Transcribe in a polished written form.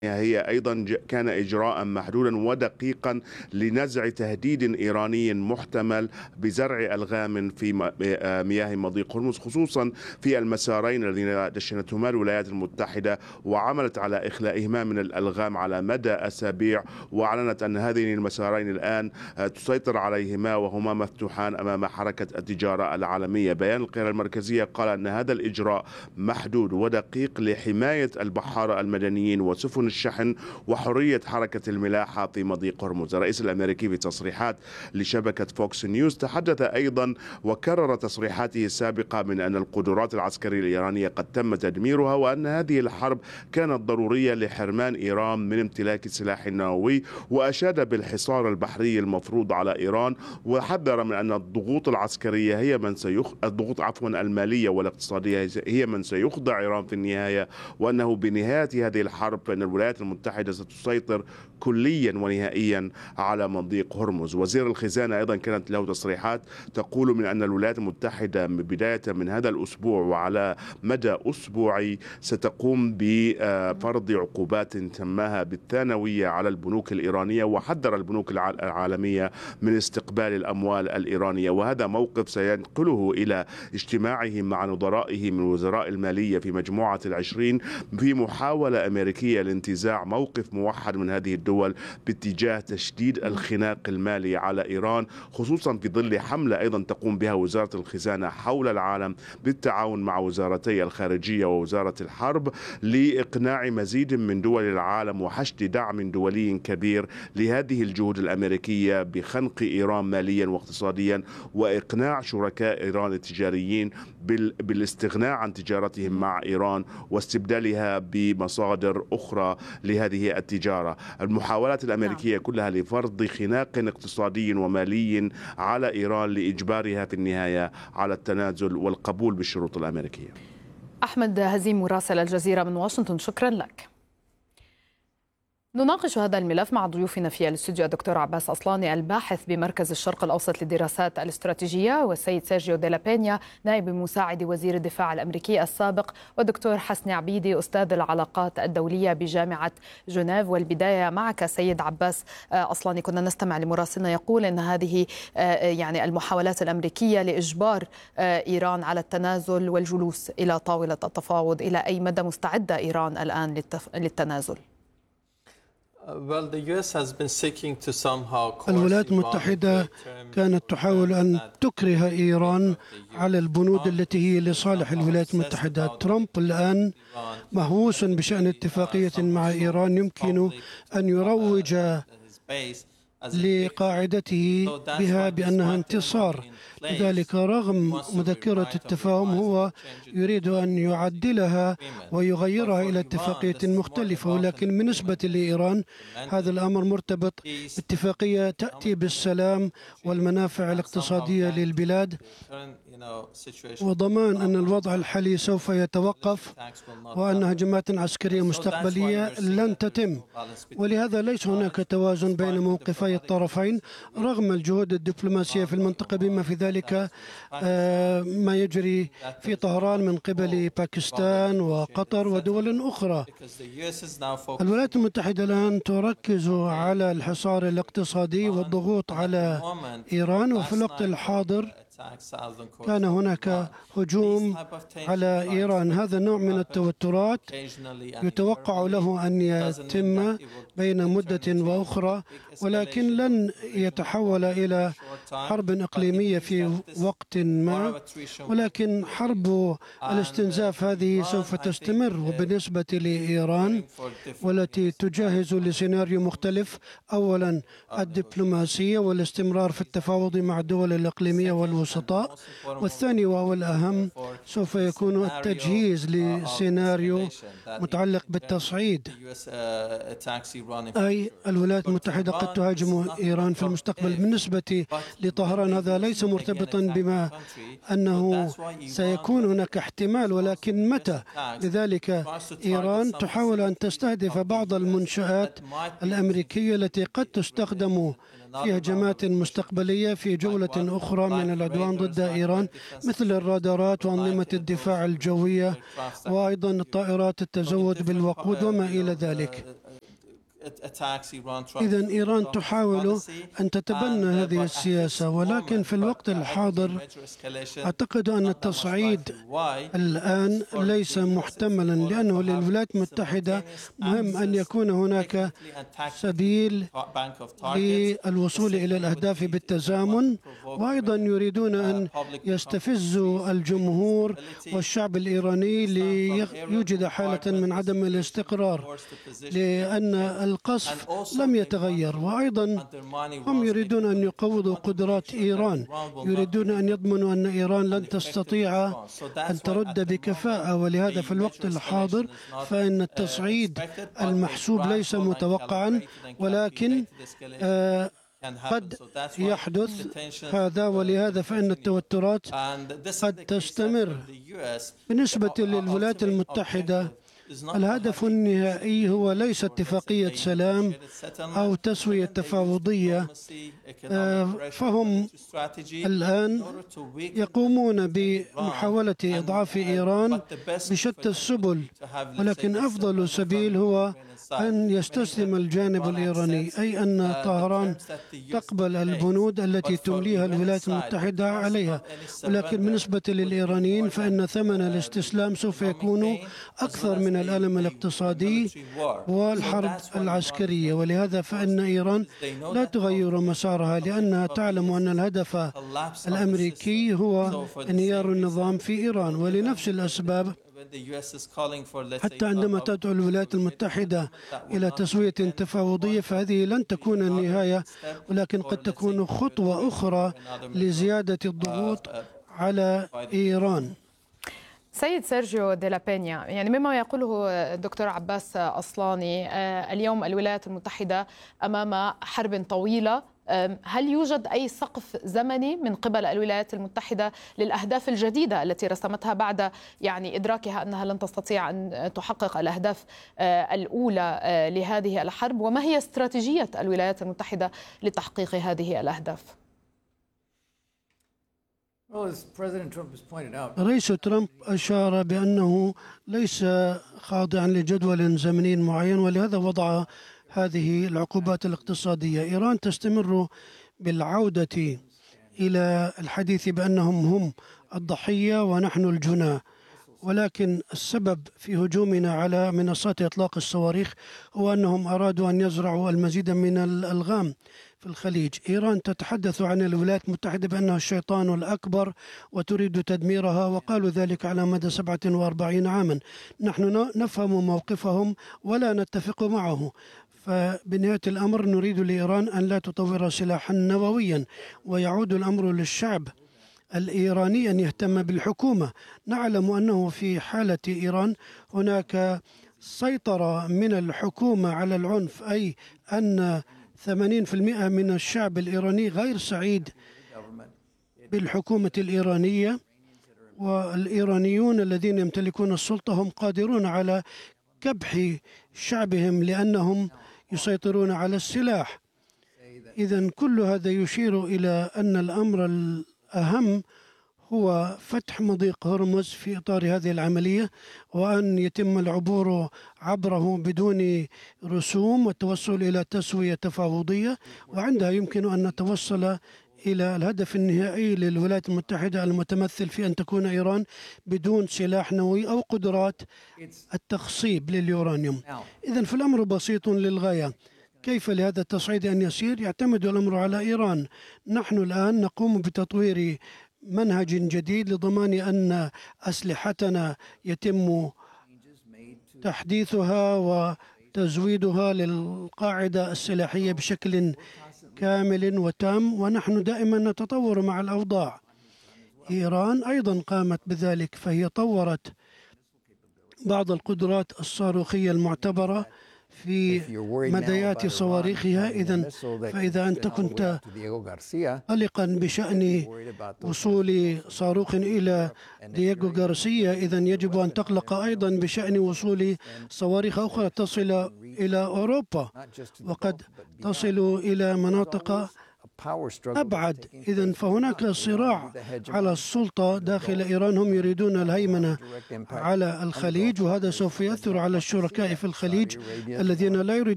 هي أيضا كان إجراء محدودا ودقيقا لنزع تهديد إيراني محتمل بزرع ألغام في مياه مضيق هرمز، خصوصا في المسارين الذين دشنتهما الولايات المتحدة وعملت على إخلائهما من الألغام على مدى أسابيع، وأعلنت أن هذين المسارين الآن تسيطر عليهما وهما مفتوحان أمام حركة التجارة العالمية. بيان القيادة المركزية قال أن هذا الإجراء محدود ودقيق لحماية البحارة المدنيين وسفن الشحن وحرية حركة الملاحة في مضيق هرمز. الرئيس الأمريكي في تصريحات لشبكة فوكس نيوز تحدث أيضا وكرر تصريحاته السابقة من أن القدرات العسكرية الإيرانية قد تم تدميرها، وأن هذه الحرب كانت ضرورية لحرمان إيران من امتلاك السلاح النووي، وأشاد بالحصار البحري المفروض على إيران، وحذر من أن الضغوط العسكرية هي من المالية والاقتصادية هي من سيخضع إيران في النهاية، وأنه بنهاية هذه الحرب فإن الولايات المتحدة ستسيطر كليا ونهائيا على مضيق هرمز. وزير الخزانة أيضا كانت له تصريحات تقول من أن الولايات المتحدة بداية من هذا الأسبوع وعلى مدى أسبوعي ستقوم بفرض عقوبات سماها بالثانوية على البنوك الإيرانية، وحذر البنوك العالمية من استقبال الأموال الإيرانية. وهذا موقف سينقله إلى اجتماعه مع نظرائه من وزراء المالية في مجموعة العشرين في محاولة أمريكية لانتزاع موقف موحد من هذه الدول باتجاه تشديد الخناق المالي على إيران، خصوصا في ظل حملة أيضا تقوم بها وزارة الخزانة حول العالم بالتعاون مع وزارتي الخارجية ووزارة الحرب لإقناع مزيد من دول العالم وحشد دعم دولي كبير لهذه الجهود الأمريكية بخنق إيران ماليا واقتصاديا، وإقناع شركاء إيران التجاريين بالاستغناء عن تجارتهم مع إيران واستبدالها بمصادر أخرى لهذه التجارة. المحاولات الأمريكية كلها لفرض خناق اقتصادي ومالي على إيران لإجبارها في النهاية على التنازل والقبول بالشروط الأمريكية. أحمد هزيم مراسل الجزيرة من واشنطن، شكرا لك. نناقش هذا الملف مع ضيوفنا في الاستوديو الدكتور عباس أصلاني الباحث بمركز الشرق الأوسط للدراسات الاستراتيجية، والسيد سيرجيو ديلا بينيا نائب مساعد وزير الدفاع الأمريكي السابق، والدكتور حسني عبيدي أستاذ العلاقات الدولية بجامعة جنيف. والبداية معك سيد عباس أصلاني. كنا نستمع لمراسلنا يقول أن هذه يعني المحاولات الأمريكية لإجبار إيران على التنازل والجلوس إلى طاولة التفاوض، إلى أي مدى مستعدة إيران الآن للتنازل؟ الولايات المتحدة كانت تحاول أن تكره إيران على البنود التي هي لصالح الولايات المتحدة. ترامب الآن مهووس بشأن اتفاقية مع إيران يمكن أن يروج لقاعدته بها بأنها انتصار. لذلك رغم مذكرة التفاهم هو يريد أن يعدلها ويغيرها إلى اتفاقية مختلفة، ولكن بالنسبة لإيران هذا الأمر مرتبط باتفاقية تأتي بالسلام والمنافع الاقتصادية للبلاد وضمان أن الوضع الحالي سوف يتوقف وأن هجمات عسكرية مستقبلية لن تتم. ولهذا ليس هناك توازن بين موقفي الطرفين رغم الجهود الدبلوماسية في المنطقة، بما في ذلك ما يجري في طهران من قبل باكستان وقطر ودول أخرى. الولايات المتحدة الآن تركز على الحصار الاقتصادي والضغوط على إيران، وفي الوقت الحاضر كان هناك هجوم على إيران. هذا النوع من التوترات يتوقع له أن يتم بين مدة وأخرى، ولكن لن يتحول إلى حرب إقليمية في وقت ما، ولكن حرب الاستنزاف هذه سوف تستمر. وبالنسبة لإيران والتي تجهز لسيناريو مختلف، أولا الدبلوماسية والاستمرار في التفاوض مع الدول الإقليمية والوسطاء، والثاني وهو الأهم سوف يكون التجهيز لسيناريو متعلق بالتصعيد، أي الولايات المتحدة قد تهاجم إيران في المستقبل. بالنسبة لطهران هذا ليس مرتبطا بما أنه سيكون هناك احتمال، ولكن متى. لذلك إيران تحاول أن تستهدف بعض المنشآت الأمريكية التي قد تستخدم في هجمات مستقبلية في جولة أخرى من العدوان ضد إيران، مثل الرادارات وأنظمة الدفاع الجوية وأيضا الطائرات التزود بالوقود وما إلى ذلك. إذن إيران تحاول أن تتبنى هذه السياسة، ولكن في الوقت الحاضر أعتقد أن التصعيد الآن ليس محتملا، لأنه للولايات المتحدة مهم أن يكون هناك سبيل للوصول إلى الأهداف بالتزامن، وأيضا يريدون أن يستفزوا الجمهور والشعب الإيراني ليوجد حالة من عدم الاستقرار، لأن القصف لم يتغير، وأيضا هم يريدون أن يقوضوا قدرات إيران، يريدون أن يضمنوا أن إيران لن تستطيع أن ترد بكفاءة. ولهذا في الوقت الحاضر فإن التصعيد المحسوب ليس متوقعا، ولكن قد يحدث هذا، ولهذا فإن التوترات قد تستمر. بالنسبة للولايات المتحدة الهدف النهائي هو ليس اتفاقية سلام أو تسوية تفاوضية، فهم الآن يقومون بمحاولة إضعاف إيران بشتى السبل، ولكن أفضل سبيل هو أن يستسلم الجانب الإيراني، أي أن طهران تقبل البنود التي تمليها الولايات المتحدة عليها. ولكن بالنسبة للإيرانيين فإن ثمن الاستسلام سوف يكون أكثر من الألم الاقتصادي والحرب العسكرية، ولهذا فإن إيران لا تغير مسارها، لأنها تعلم أن الهدف الأمريكي هو انهيار النظام في إيران. ولنفس الأسباب حتى عندما تدعو الولايات المتحدة إلى تسوية تفاوضية فهذه لن تكون النهاية، ولكن قد تكون خطوة أخرى لزيادة الضغوط على إيران. سيد سيرجيو دي لا بينيا، يعني مما يقوله الدكتور عباس أصلاني، اليوم الولايات المتحدة أمام حرب طويلة، هل يوجد أي سقف زمني من قبل الولايات المتحدة للأهداف الجديدة التي رسمتها بعد يعني إدراكها أنها لن تستطيع أن تحقق الأهداف الأولى لهذه الحرب؟ وما هي استراتيجية الولايات المتحدة لتحقيق هذه الأهداف؟ رئيس ترامب أشار بأنه ليس خاضعا لجدول زمني معين، ولهذا وضع هذه العقوبات الاقتصادية. إيران تستمر بالعودة إلى الحديث بأنهم هم الضحية ونحن الجناة، ولكن السبب في هجومنا على منصات إطلاق الصواريخ هو أنهم أرادوا أن يزرعوا المزيد من الألغام في الخليج. إيران تتحدث عن الولايات المتحدة بأنها الشيطان الأكبر وتريد تدميرها، وقالوا ذلك على مدى 47 عاما. نحن نفهم موقفهم ولا نتفق معه، فبنهاية الأمر نريد لإيران أن لا تطور سلاحا نوويا، ويعود الأمر للشعب الإيراني أن يهتم بالحكومة. نعلم أنه في حالة إيران هناك سيطرة من الحكومة على العنف، أي أن 80% من الشعب الإيراني غير سعيد بالحكومة الإيرانية، والإيرانيون الذين يمتلكون السلطة هم قادرون على كبح شعبهم لأنهم يسيطرون على السلاح. إذن كل هذا يشير إلى أن الأمر الأهم هو فتح مضيق هرمز في إطار هذه العملية، وأن يتم العبور عبره بدون رسوم والتوصل إلى تسوية تفاوضية، وعندها يمكن أن نتوصل إلى الهدف النهائي للولايات المتحدة المتمثل في أن تكون إيران بدون سلاح نووي أو قدرات التخصيب لليورانيوم. إذن فالأمر بسيط للغاية. كيف لهذا التصعيد أن يسير؟ يعتمد الأمر على إيران. نحن الآن نقوم بتطوير منهج جديد لضمان أن أسلحتنا يتم تحديثها وتزويدها للقاعدة السلاحية بشكل كامل وتام، ونحن دائما نتطور مع الأوضاع. إيران أيضا قامت بذلك، فهي طورت بعض القدرات الصاروخية المعتبرة في مديات صواريخها. فإذا أنت كنت قلقا بشأن وصول صاروخ إلى دييغو غارسيا، إذن يجب أن تقلق أيضا بشأن وصول صواريخ أخرى تصل إلى أوروبا وقد تصل إلى مناطق أبعد. إذن فهناك صراع على السلطة داخل إيران، هم يريدون الهيمنة على الخليج، وهذا سوف يؤثر على الشركاء في الخليج الذين لا يريدون